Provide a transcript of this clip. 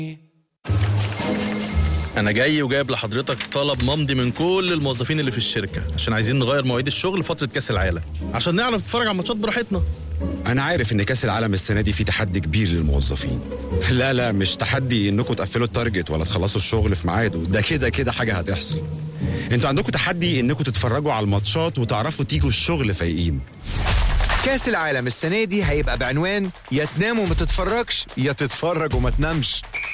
انا جاي وجايب لحضرتك طلب ممضي من كل الموظفين اللي في الشركه عشان عايزين نغير مواعيد الشغل فتره كاس العالم عشان نعرف نتفرج على الماتشات براحتنا. أنا عارف إن كأس العالم السنة دي فيه تحدي كبير للموظفين. لا مش تحدي إنكم تقفلوا التارجت ولا تخلصوا الشغل في ميعاده، ده كده حاجة هتحصل. انتوا عندكم تحدي إنكم تتفرجوا على الماتشات وتعرفوا تيجوا الشغل فايقين. كاس العالم السنة دي هيبقى بعنوان يا تنام وما تتفرجش يا تتفرج وما تنامش.